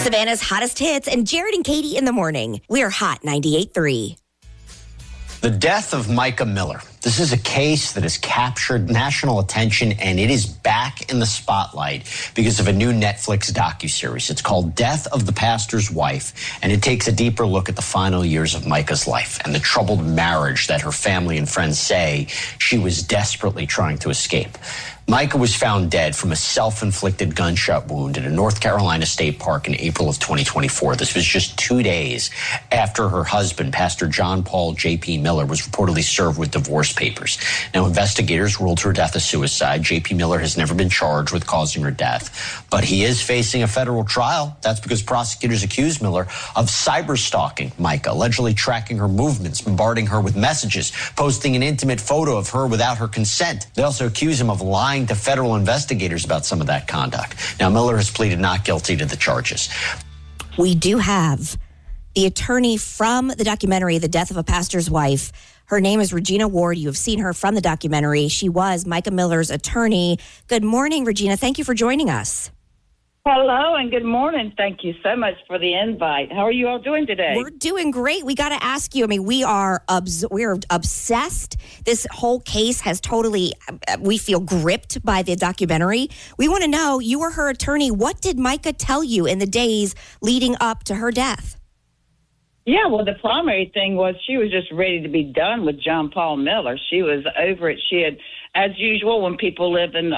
Savannah's hottest hits and Jared and Katie in the morning. We're Hot 98.3. The death of Micah Miller. This is a case that has captured national attention, and it is back in the spotlight because of a new Netflix docuseries. It's called Death of the Pastor's Wife, and it takes a deeper look at the final years of Micah's life and the troubled marriage that her family and friends say she was desperately trying to escape. Micah was found dead from a self-inflicted gunshot wound in a North Carolina state park in April of 2024. This was just 2 days after her husband, Pastor John Paul J.P. Miller, was reportedly served with divorce papers. Now, investigators ruled her death a suicide. J.P. Miller has never been charged with causing her death, but he is facing a federal trial. That's because prosecutors accuse Miller of cyber-stalking Micah, allegedly tracking her movements, bombarding her with messages, posting an intimate photo of her without her consent. They also accuse him of lying to federal investigators about some of that conduct. Now, Miller has pleaded not guilty to the charges. We do have the attorney from the documentary, The Death of a Pastor's Wife. Her name is Regina Ward. You have seen her from the documentary. She was Micah Miller's attorney. Good morning, Regina. Thank you for joining us. Hello and good morning. Thank you so much for the invite. How are you all doing today? We're doing great. We got to ask you. I mean, we're obsessed. This whole case has totally, we feel gripped by the documentary. We want to know, you were her attorney. What did Micah tell you in the days leading up to her death? Yeah, well, the primary thing was she was just ready to be done with John Paul Miller. She was over it. She had, as usual, when people live in,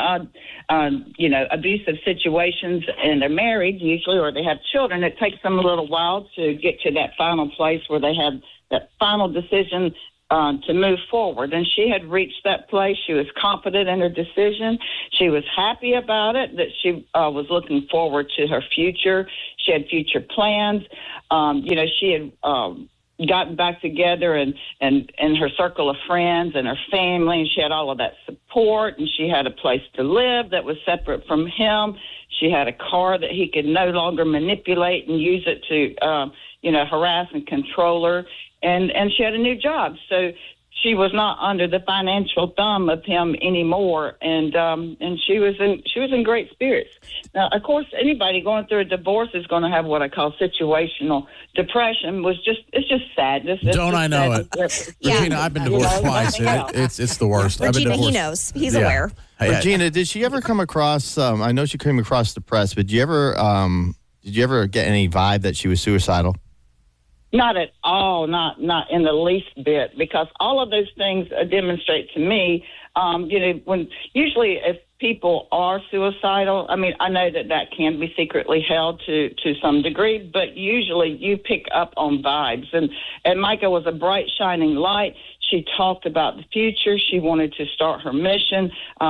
abusive situations and they're married usually, or they have children, it takes them a little while to get to that final place where they have that final decision to move forward. And she had reached that place. She was confident in her decision. She was happy about it, that she was looking forward to her future. She had future plans. She had gotten back together and her circle of friends and her family, and she had all of that support, and she had a place to live that was separate from him. She had a car that he could no longer manipulate and use it to, harass and control her. And she had a new job. So she was not under the financial thumb of him anymore, and she was in great spirits. Now, of course, anybody going through a divorce is going to have what I call situational depression. It's just sadness. I know it, Regina? I've been divorced twice. It's the worst. Regina, he knows. He's aware. Regina, did she ever come across? I know she came across the press, but did you ever get any vibe that she was suicidal? Not at all, not in the least bit, because all of those things demonstrate to me, when usually if people are suicidal, I mean, I know that can be secretly held to some degree, but usually you pick up on vibes. And Micah was a bright, shining light. She talked about the future. She wanted to start her mission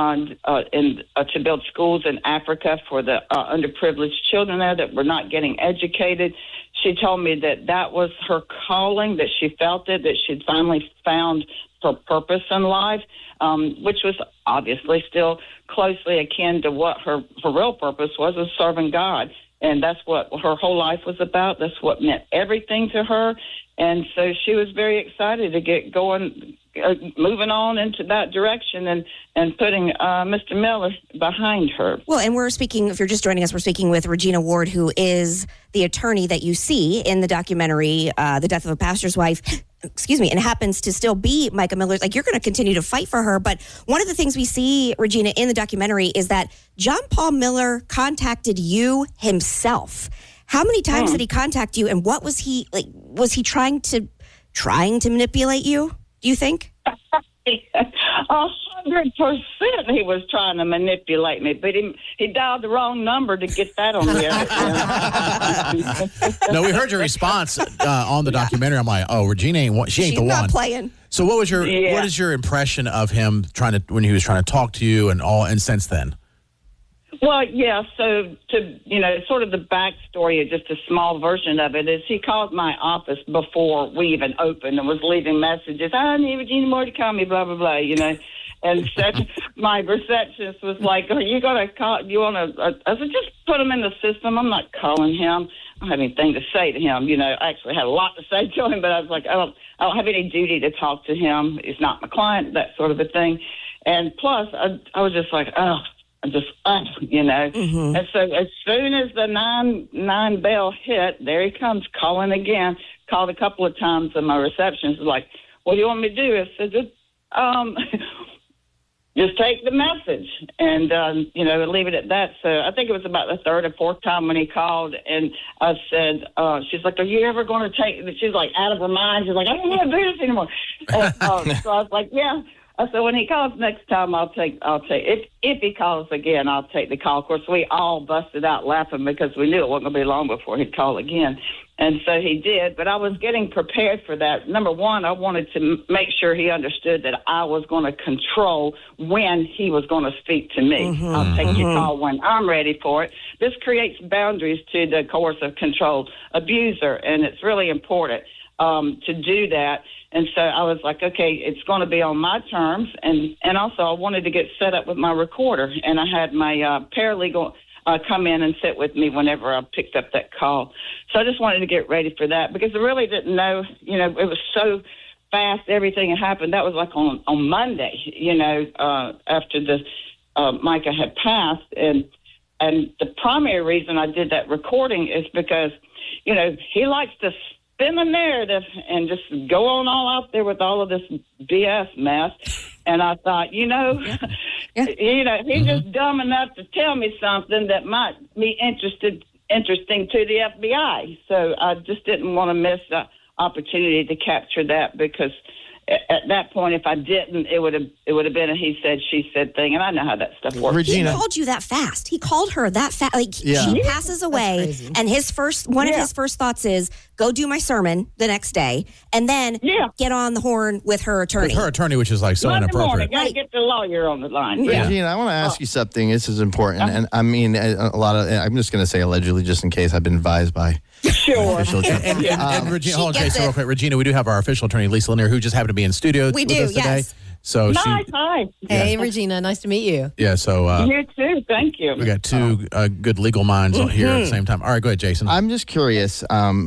to build schools in Africa for the underprivileged children there that were not getting educated. She told me that was her calling, that she felt it, that she'd finally found her purpose in life, which was obviously still closely akin to what her real purpose was serving God. And that's what her whole life was about. That's what meant everything to her. And so she was very excited to get going, moving on into that direction and putting Mr. Miller behind her. Well, and we're speaking, if you're just joining us, we're speaking with Regina Ward, who is the attorney that you see in the documentary, The Death of a Pastor's Wife, and happens to still be Micah Miller's. Like, you're going to continue to fight for her. But one of the things we see, Regina, in the documentary is that John Paul Miller contacted you himself. How many times did he contact you, and what was he like? Was he trying to manipulate you, do you think? 100% he was trying to manipulate me, but he dialed the wrong number to get that on the No, we heard your response on the documentary. I'm like, Regina ain't the one. She's not playing. So what is your impression of him when he was trying to talk to you and since then? Well, yeah, so sort of the backstory, just a small version of it, is he called my office before we even opened and was leaving messages. I need Regina Moore to call me, blah, blah, blah, And my receptionist was like, are you going to call? I said, just put him in the system. I'm not calling him. I don't have anything to say to him. I actually had a lot to say to him, but I was like, I don't have any duty to talk to him. He's not my client, that sort of a thing. And plus, I was just like, just, you know. And so as soon as the 9 bell hit, there he comes calling again. Called a couple of times, and my receptionist was like, "What do you want me to do?" I said, just take the message and, you know, leave it at that. So I think it was about the third or fourth time when he called, and I said, she's like, "Are you ever going to take," she's like out of her mind. She's like, "I don't want to do this anymore." So I was like, "Yeah." I said, "When he calls next time, I'll take, if he calls again, I'll take the call." Of course, we all busted out laughing because we knew it wasn't going to be long before he'd call again. And so he did, but I was getting prepared for that. Number one, I wanted to make sure he understood that I was going to control when he was going to speak to me. I'll take your call when I'm ready for it. This creates boundaries to the coercive control abuser, and it's really important to do that. And so I was like, okay, it's going to be on my terms. And also I wanted to get set up with my recorder, and I had my paralegal come in and sit with me whenever I picked up that call. So I just wanted to get ready for that because I really didn't know, you know, it was so fast, everything had happened. That was like on Monday, you know, after the Micah had passed. And the primary reason I did that recording is because, you know, he likes to spin the narrative and just go on all out there with all of this BS mess. And I thought, you know, you know, he's just dumb enough to tell me something that might be interesting to the FBI. So I just didn't want to miss the opportunity to capture that, because at that point, if I didn't, it would have been a he said, she said thing, and I know how that stuff works. Regina, he called you that fast. He called her that fast. Like she passes away, and his first of his first thoughts is go do my sermon the next day, and then get on the horn with her attorney. With her attorney, which is like so inappropriate. Got to get the lawyer on the line. Regina, I want to ask you something. This is important, and I mean a lot of. I'm just going to say allegedly, just in case I've been advised by. Sure. And Regina, hold on, Jason, real quick. Regina, we do have our official attorney, Lisa Lanier, who just happened to be in studio with us today. So hi. Hey, Regina, nice to meet you. Yeah, so you too. Thank you. We got two good legal minds here at the same time. All right, go ahead, Jason. I'm just curious.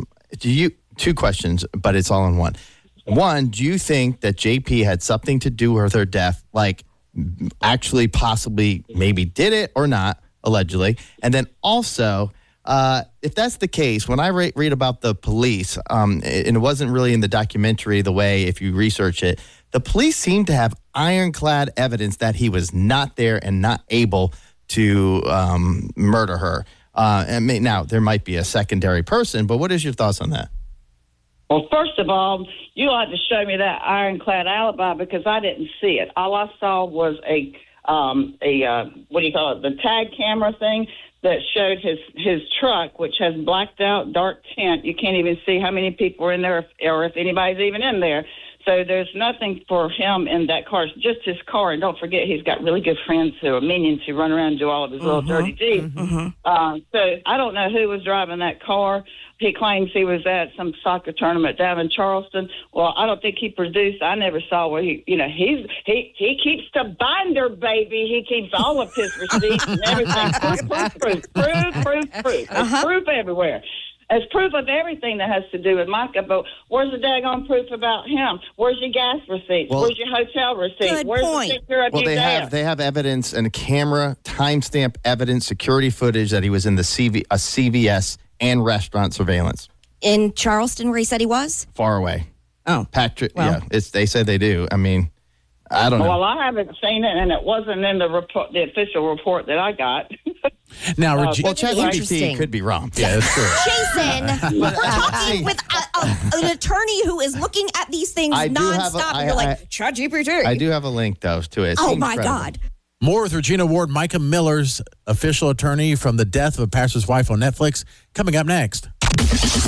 Two questions, but it's all in one. One, do you think that JP had something to do with her death, like actually possibly maybe did it or not, allegedly? And then also, if that's the case, when I read about the police, and it wasn't really in the documentary the way, if you research it, the police seem to have ironclad evidence that he was not there and not able to murder her. Now, there might be a secondary person, but what is your thoughts on that? Well, first of all, you ought to show me that ironclad alibi, because I didn't see it. All I saw was a what do you call it, the tag camera thing that showed his truck, which has blacked out dark tint. You can't even see how many people are in there or if anybody's even in there. So there's nothing for him in that car. It's just his car. And don't forget, he's got really good friends who are minions who run around and do all of his little dirty deeds. So I don't know who was driving that car. He claims he was at some soccer tournament down in Charleston. Well, I don't think he produced. I never saw where he keeps the binder, baby. He keeps all of his receipts and everything. Proof. There's proof everywhere. There's proof of everything that has to do with Micah, but where's the daggone proof about him? Where's your gas receipts? Where's your hotel receipt? Where's the picture of your dad? They have evidence and a camera, timestamp evidence, security footage that he was in a CVS and restaurant surveillance. In Charleston, where he said he was? Far away. Oh. Patrick, they said they do. I mean, I don't know. Well, I haven't seen it, and it wasn't in the report, the official report that I got. Now, ChatGPT could be wrong. Yeah, that's true. Jason, we're talking with an attorney who is looking at these things nonstop. And you're like, ChatGPT. I do have a link, though, to it. Oh, my God. More with Regina Ward, Micah Miller's official attorney from the death of a pastor's wife on Netflix, coming up next.